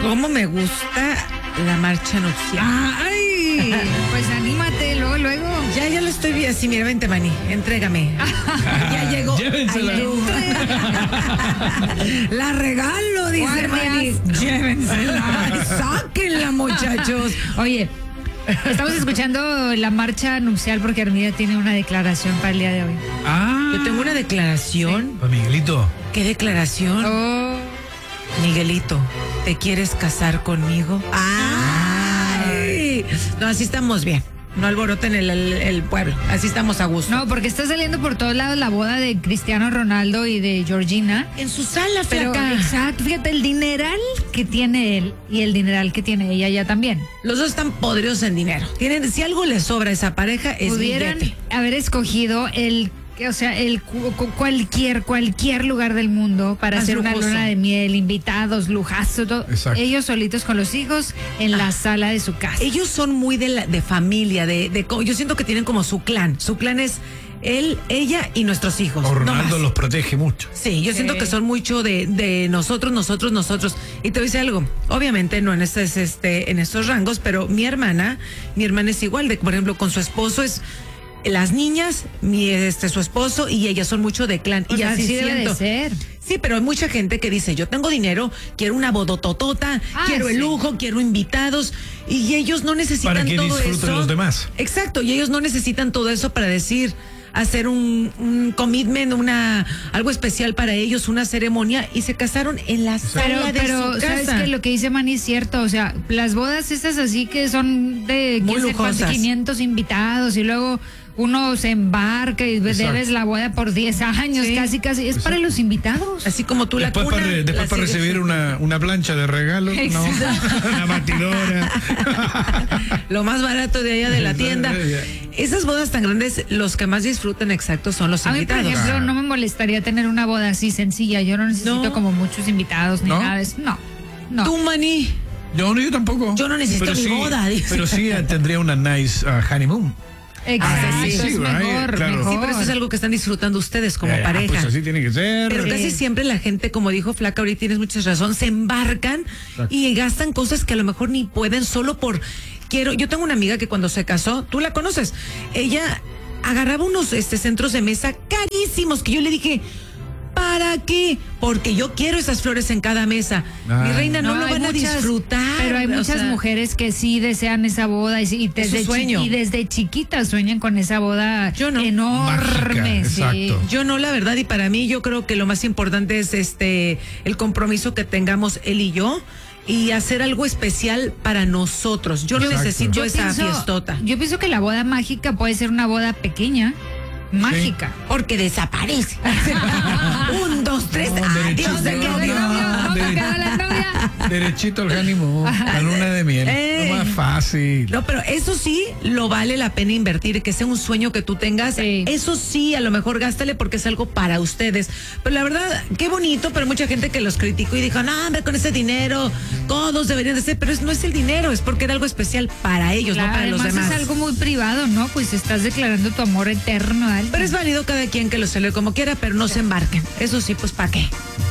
¿Cómo me gusta la marcha nupcial? ¡Ay! Pues anímate, luego. Ya lo estoy viendo. Así, mira, vente, Mani, entrégame. Ya llegó. Llévensela. La regalo, dice Mani. Llévensela. Ay, sáquenla, muchachos. Oye, estamos escuchando la marcha nupcial porque Armida tiene una declaración para el día de hoy. Yo tengo una declaración. Pues Miguelito. ¿Qué declaración? Oh. Miguelito, ¿te quieres casar conmigo? ¡Ay! No, así estamos bien. No alboroten el pueblo. Así estamos a gusto. No, porque está saliendo por todos lados la boda de Cristiano Ronaldo y de Georgina. En su sala, Pero, flaca. exacto, fíjate, el dineral que tiene él y el dineral que tiene ella ya también. Los dos están podridos en dinero. Si algo les sobra a esa pareja, es Pudieran billete. haber escogido cualquier lugar del mundo para Más hacer una lujoso. luna de miel, invitados, lujazo, todo. Exacto. Ellos solitos con los hijos en la sala de su casa. Ellos son muy de familia, yo siento que tienen como su clan. Su clan es él, ella y nuestros hijos. O no Ronaldo más. los protege mucho. Sí, yo siento que son mucho de nosotros. Y te voy a decir algo, obviamente no en estos rangos, pero mi hermana es igual, por ejemplo, con su esposo es las niñas, su esposo y ella son mucho de clan. Pues y así así debe siento. de ser. Sí, pero hay mucha gente que dice, yo tengo dinero, quiero una bodototota, quiero el sí. lujo, quiero invitados, y ellos no necesitan Para que todo disfruten eso. los demás. Exacto, y ellos no necesitan todo eso para decir, hacer un commitment, algo especial para ellos, una ceremonia, y se casaron en la sala de Pero su sabes casa. que lo que dice Manny es cierto, o sea, las bodas estas así que son de Muy quién sabe cuántos, lujosas. 500 invitados y luego uno se embarca y debes la boda por 10 años, Sí. casi, es para los invitados. Así como tú Después la cuna. para la sigues- recibir una plancha de regalo, ¿no? Exacto. Una batidora. Lo más barato de allá de la tienda. Esas bodas tan grandes, los que más disfrutan, exacto, son los A mí, por invitados. ejemplo, no me molestaría tener una boda así sencilla. Yo no necesito No. como muchos invitados ni ¿No? nada de eso. No. Tú, Mani. Yo tampoco. Yo no necesito Pero mi sí- boda, dice. Pero sí tendría una nice honeymoon. Exacto, sí, es right, mejor, claro. mejor. Sí, pero eso es algo que están disfrutando ustedes como Ah, pareja. Pues así tiene que ser. Pero Sí. casi siempre la gente, como dijo Flaca, ahorita tienes mucha razón, se embarcan y gastan cosas que a lo mejor ni pueden solo por yo tengo una amiga que cuando se casó, tú la conoces, ella agarraba unos centros de mesa carísimos que yo le dije, ¿para qué? Porque yo quiero esas flores en cada mesa. Mi reina, no lo hay van a muchas- disfrutar. Pero hay o muchas sea, mujeres que sí desean esa boda y desde, sueño. y desde chiquitas sueñan con esa boda Yo no. enorme. Mágica, sí. exacto. Yo no, la verdad, y para mí yo creo que lo más importante es el compromiso que tengamos él y yo y hacer algo especial para nosotros. Yo no Exacto. necesito esa pienso- fiestota. Yo pienso que la boda mágica puede ser una boda pequeña, mágica. Porque desaparece. 1, 2, 3, No, adiós. derechito, se quedó. ¿Cómo quedó la novia? Derechito al honeymoon, la luna de miel. Lo más fácil. No, pero eso sí lo vale la pena invertir, que sea un sueño que tú tengas. Sí. Eso sí, a lo mejor gástale porque es algo para ustedes. Pero la verdad, qué bonito, pero mucha gente que los criticó y dijo, no, hombre, con ese dinero todos deberían de ser, pero no es el dinero, es porque era algo especial para ellos, Claro, no para los además demás. es algo muy privado, ¿no? Pues estás declarando tu amor eterno a alguien. Pero es válido cada quien que lo celebre como quiera, pero no se embarquen. Eso sí, pues ¿para qué?